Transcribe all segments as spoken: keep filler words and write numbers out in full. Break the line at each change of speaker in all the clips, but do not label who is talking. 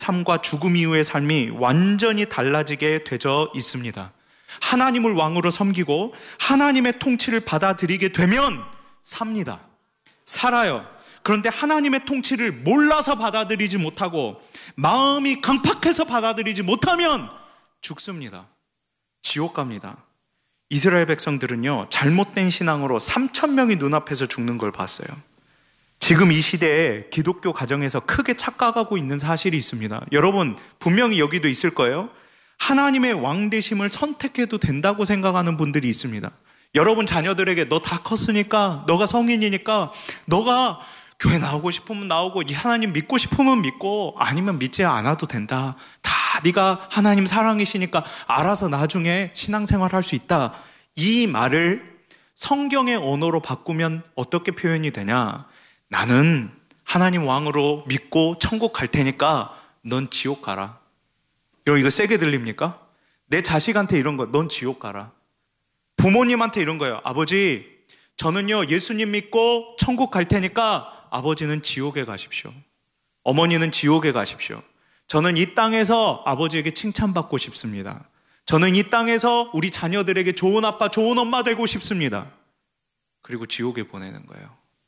삶과 죽음 이후의 삶이 완전히 달라지게 되어 있습니다. 하나님을 왕으로 섬기고 하나님의 통치를 받아들이게 되면 삽니다. 살아요. 그런데 하나님의 통치를 몰라서 받아들이지 못하고 마음이 강팍해서 받아들이지 못하면 죽습니다. 지옥 갑니다. 이스라엘 백성들은요, 잘못된 신앙으로 삼천 명이 눈앞에서 죽는 걸 봤어요. 지금 이 시대에 기독교 가정에서 크게 착각하고 있는 사실이 있습니다. 여러분, 분명히 여기도 있을 거예요. 하나님의 왕 되심을 선택해도 된다고 생각하는 분들이 있습니다. 여러분 자녀들에게 너 다 컸으니까, 너가 성인이니까, 너가 교회 나오고 싶으면 나오고, 하나님 믿고 싶으면 믿고, 아니면 믿지 않아도 된다. 다 네가 하나님 사랑이시니까 알아서 나중에 신앙생활 할 수 있다. 이 말을 성경의 언어로 바꾸면 어떻게 표현이 되냐? 나는 하나님 왕으로 믿고 천국 갈 테니까 넌 지옥 가라. 여러분, 이거 세게 들립니까? 내 자식한테 이런 거, 넌 지옥 가라. 부모님한테 이런 거예요. 아버지, 저는요 예수님 믿고 천국 갈 테니까 아버지는 지옥에 가십시오. 어머니는 지옥에 가십시오. 저는 이 땅에서 아버지에게 칭찬받고 싶습니다. 저는 이 땅에서 우리 자녀들에게 좋은 아빠, 좋은 엄마 되고 싶습니다. 그리고 지옥에 보내는 거예요.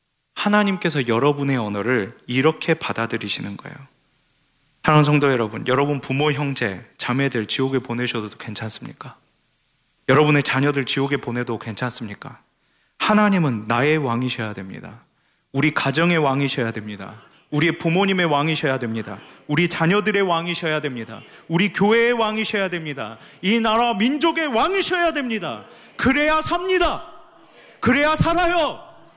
하나님께서 여러분의 언어를 이렇게 받아들이시는 거예요. 사랑하는 성도 여러분, 여러분 부모, 형제, 자매들 지옥에 보내셔도 괜찮습니까? 여러분의 자녀들 지옥에 보내도 괜찮습니까? 하나님은 나의 왕이셔야 됩니다. 우리 가정의 왕이셔야 됩니다. 우리의 부모님의 왕이셔야 됩니다. 우리 자녀들의 왕이셔야 됩니다. 우리 교회의 왕이셔야 됩니다. 이 나라 민족의 왕이셔야 됩니다. 그래야 삽니다. 그래야 살아요.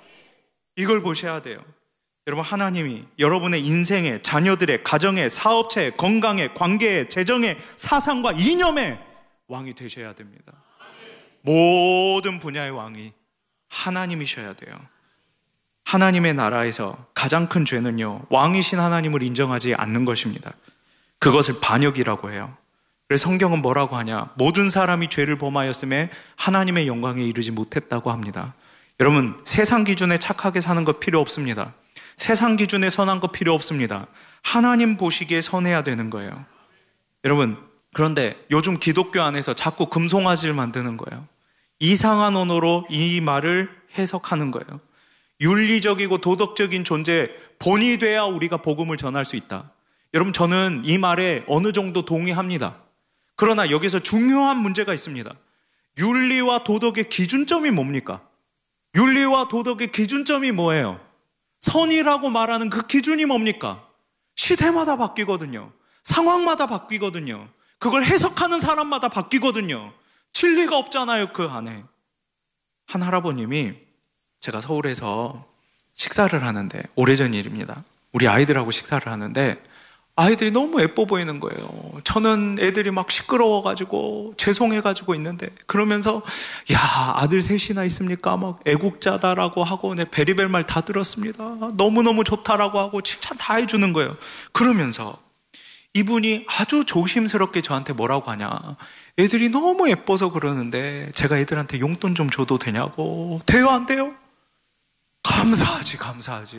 이걸 보셔야 돼요. 여러분, 하나님이 여러분의 인생에, 자녀들의, 가정에, 사업체에, 건강에, 관계에, 재정에, 사상과 이념에 왕이 되셔야 됩니다. 모든 분야의 왕이 하나님이셔야 돼요. 하나님의 나라에서 가장 큰 죄는요, 왕이신 하나님을 인정하지 않는 것입니다. 그것을 반역이라고 해요. 그래서 성경은 뭐라고 하냐? 모든 사람이 죄를 범하였음에 하나님의 영광에 이르지 못했다고 합니다. 여러분, 세상 기준에 착하게 사는 거 필요 없습니다. 세상 기준에 선한 거 필요 없습니다. 하나님 보시기에 선해야 되는 거예요. 여러분, 그런데 요즘 기독교 안에서 자꾸 금송아지를 만드는 거예요. 이상한 언어로 이 말을 해석하는 거예요. 윤리적이고 도덕적인 존재, 본이 돼야 우리가 복음을 전할 수 있다. 여러분, 저는 이 말에 어느 정도 동의합니다. 그러나 여기서 중요한 문제가 있습니다. 윤리와 도덕의 기준점이 뭡니까? 윤리와 도덕의 기준점이 뭐예요? 선이라고 말하는 그 기준이 뭡니까? 시대마다 바뀌거든요. 상황마다 바뀌거든요. 그걸 해석하는 사람마다 바뀌거든요. 진리가 없잖아요, 그 안에. 한 할아버님이, 제가 서울에서 식사를 하는데, 오래전 일입니다. 우리 아이들하고 식사를 하는데 아이들이 너무 예뻐 보이는 거예요. 저는 애들이 막 시끄러워가지고 죄송해가지고 있는데, 그러면서 야, 아들 셋이나 있습니까? 막 애국자다라고 하고, 내 베리벨 말 다 들었습니다. 너무너무 좋다라고 하고 칭찬 다 해주는 거예요. 그러면서 이분이 아주 조심스럽게 저한테 뭐라고 하냐, 애들이 너무 예뻐서 그러는데 제가 애들한테 용돈 좀 줘도 되냐고. 돼요, 안 돼요? 감사하지, 감사하지.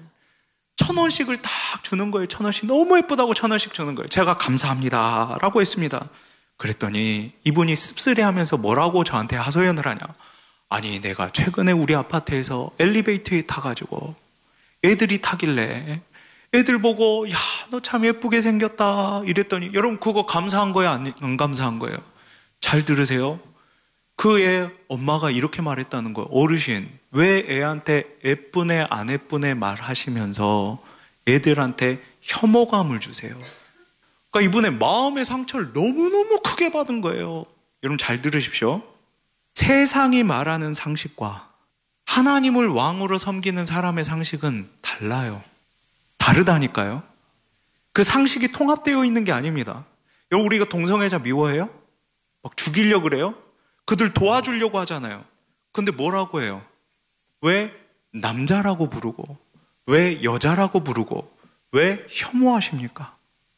천 원씩을 딱 주는 거예요. 천 원씩. 너무 예쁘다고 천 원씩 주는 거예요. 제가 감사합니다 라고 했습니다. 그랬더니 이분이 씁쓸해하면서 뭐라고 저한테 하소연을 하냐. 아니, 내가 최근에 우리 아파트에서 엘리베이터에 타가지고 애들이 타길래 애들 보고 야, 너 참 예쁘게 생겼다 이랬더니, 여러분 그거 감사한 거예요, 안, 안 감사한 거예요? 잘 들으세요. 그 애 엄마가 이렇게 말했다는 거예요. 어르신, 왜 애한테 예쁜 애 안 예쁜 애 말하시면서 애들한테 혐오감을 주세요? 그러니까 이분의 마음의 상처를 너무너무 크게 받은 거예요. 여러분 잘 들으십시오. 세상이 말하는 상식과 하나님을 왕으로 섬기는 사람의 상식은 달라요. 다르다니까요. 그 상식이 통합되어 있는 게 아닙니다. 여러분, 우리가 동성애자 미워해요? 막 죽이려고 그래요? 그들 도와주려고 하잖아요. 근데 뭐라고 해요? 왜 남자라고 부르고, 왜 여자라고 부르고, 왜 혐오하십니까?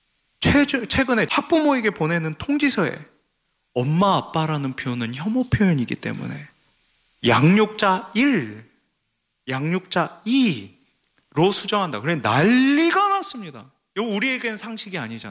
최근에 학부모에게 보내는 통지서에 엄마 아빠라는 표현은 혐오 표현이기 때문에 양육자 일, 양육자 이로 수정한다. 그래 난리가 났습니다. 이거 우리에겐 상식이 아니잖아요.